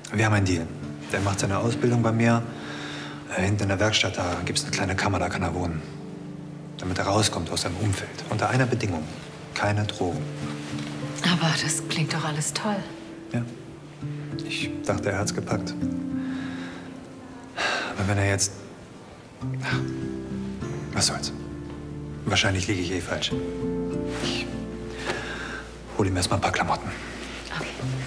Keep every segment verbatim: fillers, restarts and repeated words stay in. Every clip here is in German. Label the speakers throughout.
Speaker 1: Wir haben einen Deal. Der macht seine Ausbildung bei mir. Äh, hinten in der Werkstatt, da gibt es eine kleine Kammer, da kann er wohnen. Damit er rauskommt aus seinem Umfeld. Unter einer Bedingung. Keine Drogen.
Speaker 2: Aber das klingt doch alles toll.
Speaker 1: Ja. Ich dachte, er hat's gepackt. Aber wenn er jetzt... Ach, was soll's. Wahrscheinlich liege ich eh falsch. Ich hol ihm erst mal ein paar Klamotten.
Speaker 2: Okay.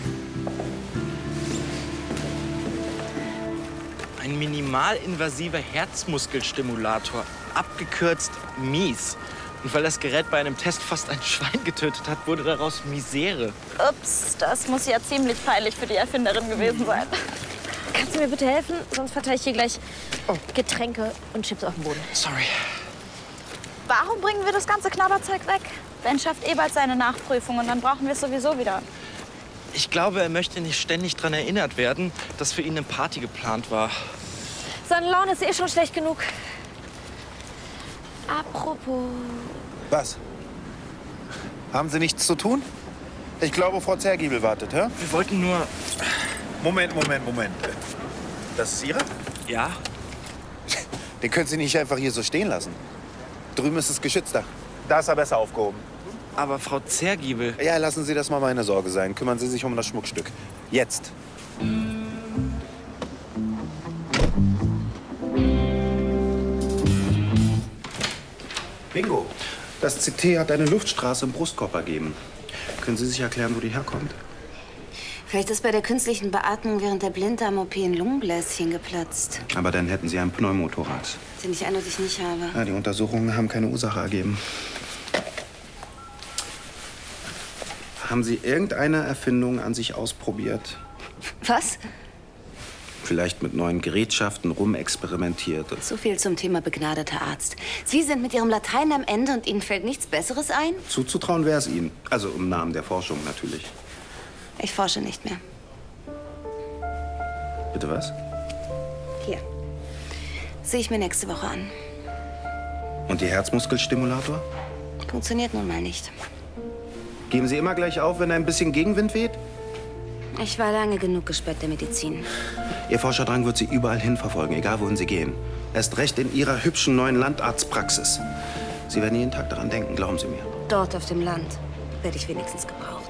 Speaker 3: Ein minimalinvasiver Herzmuskelstimulator, abgekürzt M I S. Und weil das Gerät bei einem Test fast ein Schwein getötet hat, wurde daraus Misere.
Speaker 4: Ups, das muss ja ziemlich peinlich für die Erfinderin gewesen sein. Kannst du mir bitte helfen? Sonst verteile ich hier gleich Getränke und Chips auf den Boden.
Speaker 3: Sorry.
Speaker 4: Warum bringen wir das ganze Knabberzeug weg? Ben schafft eh bald seine Nachprüfung und dann brauchen wir es sowieso wieder.
Speaker 3: Ich glaube, er möchte nicht ständig daran erinnert werden, dass für ihn eine Party geplant war.
Speaker 4: Seine Laune ist eh schon schlecht genug. Apropos...
Speaker 5: Was? Haben Sie nichts zu tun? Ich glaube, Frau Zergiebel wartet, hä?
Speaker 3: Wir wollten nur...
Speaker 5: Moment, Moment, Moment. Das ist Ihre?
Speaker 3: Ja?
Speaker 5: Den können Sie nicht einfach hier so stehen lassen. Drüben ist es geschützter. Da ist er besser aufgehoben.
Speaker 3: Aber Frau Zergiebel...
Speaker 5: Ja, lassen Sie das mal meine Sorge sein. Kümmern Sie sich um das Schmuckstück. Jetzt. Bingo. Das C T hat eine Luftstraße im Brustkorb ergeben. Können Sie sich erklären, wo die herkommt?
Speaker 6: Vielleicht ist bei der künstlichen Beatmung während der Blinddarm-O P ein Lungenbläschen geplatzt.
Speaker 5: Aber dann hätten Sie einen Pneumothorax.
Speaker 6: Den ich eindeutig nicht habe.
Speaker 5: Ja, die Untersuchungen haben keine Ursache ergeben. Haben Sie irgendeine Erfindung an sich ausprobiert?
Speaker 6: Was?
Speaker 5: Vielleicht mit neuen Gerätschaften rumexperimentiert?
Speaker 6: So viel zum Thema begnadeter Arzt. Sie sind mit Ihrem Latein am Ende und Ihnen fällt nichts Besseres ein?
Speaker 5: Zuzutrauen wäre es Ihnen. Also im Namen der Forschung natürlich.
Speaker 6: Ich forsche nicht mehr.
Speaker 5: Bitte was?
Speaker 6: Hier. Sehe ich mir nächste Woche an.
Speaker 5: Und Ihr Herzmuskelstimulator?
Speaker 6: Funktioniert nun mal nicht.
Speaker 5: Geben Sie immer gleich auf, wenn ein bisschen Gegenwind weht?
Speaker 6: Ich war lange genug gesperrt der Medizin.
Speaker 5: Ihr Forscherdrang wird Sie überall hin verfolgen, egal wohin Sie gehen. Erst recht in Ihrer hübschen neuen Landarztpraxis. Sie werden jeden Tag daran denken, glauben Sie mir.
Speaker 6: Dort auf dem Land werde ich wenigstens gebraucht.